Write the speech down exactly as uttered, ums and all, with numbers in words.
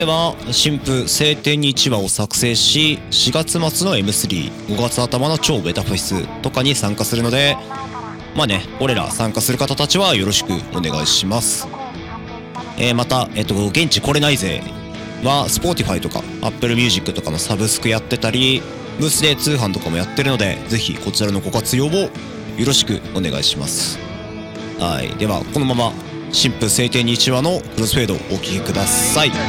では新婦晴天にいちわを作成し、しがつ末の エムスリー、ごがつ頭の超ベタフェスとかに参加するので、まあね、俺ら参加する方たちはよろしくお願いします。えー、また、えっと、現地来れないぜは Spotify とか Apple Music とかのサブスクやってたり、ブースで通販とかもやってるので、ぜひこちらのご活用をよろしくお願いします。はい、ではこのまま新婦晴天にいちわのクロスフェードをお聴きください。